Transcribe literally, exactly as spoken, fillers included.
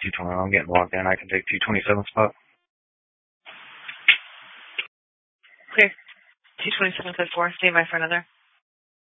two twenty. I'm getting locked in. I can take two twenty-seven spot. Clear. two twenty-seven code four. Stand by for another.